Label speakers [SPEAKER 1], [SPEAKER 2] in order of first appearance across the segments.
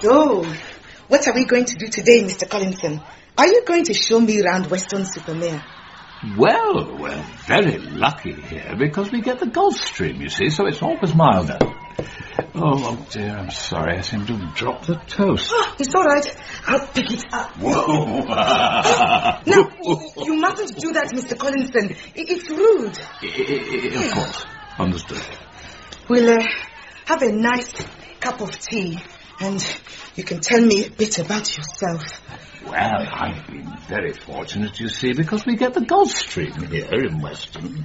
[SPEAKER 1] So, what are we going to do today, Mr. Collinson? Are you going to show me around Weston-super-Mare?
[SPEAKER 2] Well, we're very lucky here because we get the Gulf Stream, you see, so it's always milder. Oh, dear, I'm sorry. I seem to have dropped the toast.
[SPEAKER 1] Oh, it's all right. I'll pick it up.
[SPEAKER 2] Whoa!
[SPEAKER 1] No, you mustn't do that, Mr. Collinson. It's rude.
[SPEAKER 2] Of course. Understood.
[SPEAKER 1] We'll have a nice cup of tea, and you can tell me a bit about yourself.
[SPEAKER 2] Well, I've been very fortunate, you see, because we get the Gulf Stream here in Weston.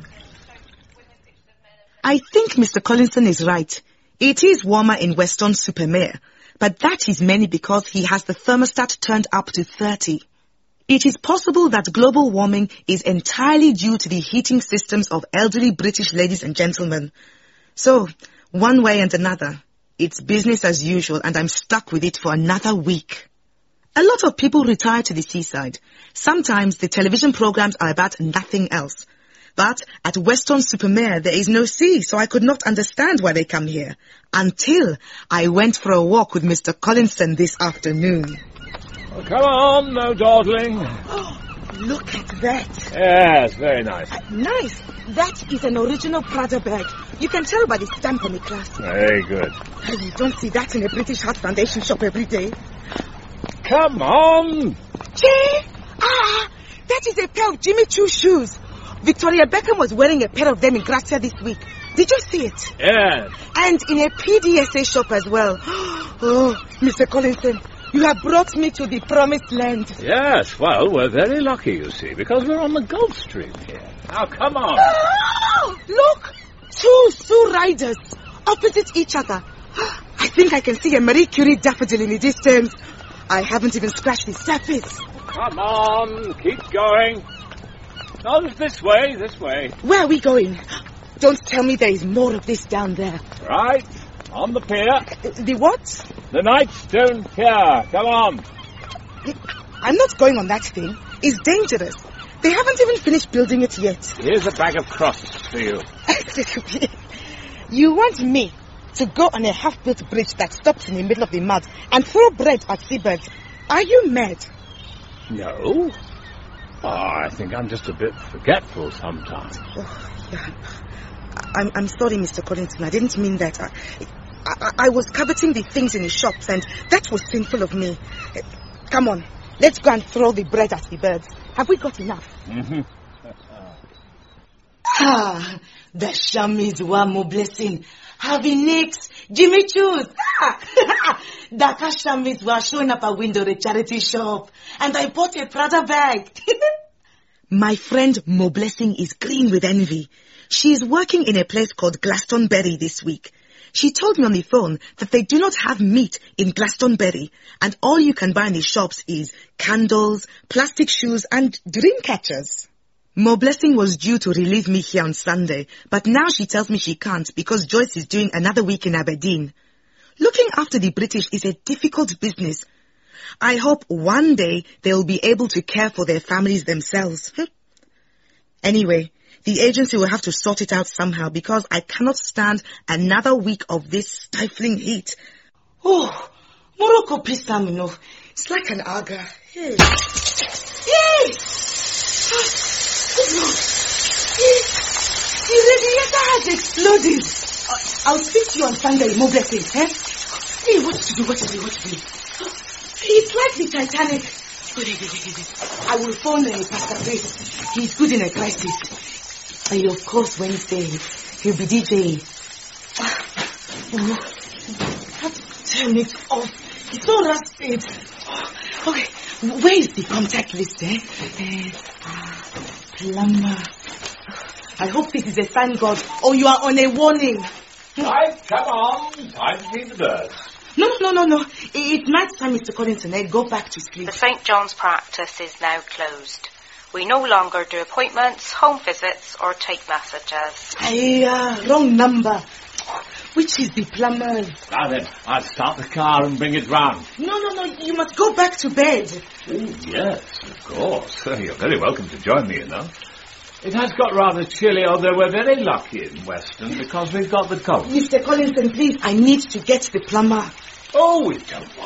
[SPEAKER 1] I think Mr. Collinson is right. It is warmer in Weston-super-Mare, but that is mainly because he has the thermostat turned up to 30. It is possible that global warming is entirely due to the heating systems of elderly British ladies and gentlemen. So, one way and another, it's business as usual, and I'm stuck with it for another week. A lot of people retire to the seaside. Sometimes the television programs are about nothing else. But at Weston-super-Mare there is no sea, so I could not understand why they come here. Until I went for a walk with Mr. Collinson this afternoon.
[SPEAKER 2] Oh, come on, no dawdling.
[SPEAKER 1] Oh, look at that.
[SPEAKER 2] Yes, very nice.
[SPEAKER 1] Nice. That is an original Prada bag. You can tell by the stamp on the clasp.
[SPEAKER 2] Very good.
[SPEAKER 1] You don't see that in a British Heart Foundation shop every day.
[SPEAKER 2] Come on.
[SPEAKER 1] That is a pair of Jimmy Choo shoes. Victoria Beckham was wearing a pair of them in Grazia this week. Did you see it?
[SPEAKER 2] Yes.
[SPEAKER 1] And in a PDSA shop as well. Oh, Mr. Collinson, you have brought me to the promised land.
[SPEAKER 2] Yes, well, we're very lucky, you see, because we're on the Gulf Stream here. Now, come on.
[SPEAKER 1] Oh, look! Two Sioux riders opposite each other. I think I can see a Marie Curie daffodil in the distance. I haven't even scratched the surface.
[SPEAKER 2] Come on, keep going. No, this way, this way.
[SPEAKER 1] Where are we going? Don't tell me there is more of this down there.
[SPEAKER 2] Right, on the pier.
[SPEAKER 1] The what?
[SPEAKER 2] The Nightstone Pier. Come on.
[SPEAKER 1] I'm not going on that thing. It's dangerous. They haven't even finished building it yet.
[SPEAKER 2] Here's a bag of crusts for you.
[SPEAKER 1] You want me to go on a half-built bridge that stops in the middle of the mud and throw bread at seabirds? Are you mad?
[SPEAKER 2] No. Oh, I think I'm just a bit forgetful sometimes.
[SPEAKER 1] Oh, yeah. I'm sorry, Mr. Collinson. I didn't mean that. I was coveting the things in the shops, and that was sinful of me. Come on, let's go and throw the bread at the birds. Have we got enough?
[SPEAKER 2] Mm-hmm.
[SPEAKER 1] The Shamis were more blessing. Harvey Nicks, Jimmy Choos. Dhaka Shamis were showing up a window at a charity shop, and I bought a Prada bag. My friend Mo Blessing is green with envy. She is working in a place called Glastonbury this week. She told me on the phone that they do not have meat in Glastonbury, and all you can buy in the shops is candles, plastic shoes, and dream catchers. Mo Blessing was due to relieve me here on Sunday, but now she tells me she can't because Joyce is doing another week in Aberdeen. Looking after the British is a difficult business. I hope one day they'll be able to care for their families themselves. Anyway, the agency will have to sort it out somehow because I cannot stand another week of this stifling heat. Oh, Morocco Pisamino. It's like an aga. Hey! Yay! The radiator has exploded. I'll speak to you on Sunday, Mo Blessing, eh? Hey, what to do? It's like the Titanic. I will phone Pastor Grace. He's good in a crisis. And of course, Wednesday, he'll be DJing. Turn it off. It's all rusted. Okay, where is the contact list, eh? Plumber. I hope this is a sign, God, or you are on a warning.
[SPEAKER 2] Right, come on. Time to feed the birds.
[SPEAKER 1] No. It's night time, Mr. Collinson. I'll go back to sleep.
[SPEAKER 3] The St. John's practice is now closed. We no longer do appointments, home visits, or take messages.
[SPEAKER 1] Wrong number. Which is the plumber?
[SPEAKER 2] Now then, I'll start the car and bring it round.
[SPEAKER 1] No. You must go back to bed.
[SPEAKER 2] Oh, yes, of course. You're very welcome to join me, you know. It has got rather chilly, although we're very lucky in Weston because we've got the cold.
[SPEAKER 1] Mr. Collinson, please, I need to get the plumber.
[SPEAKER 2] Oh, we don't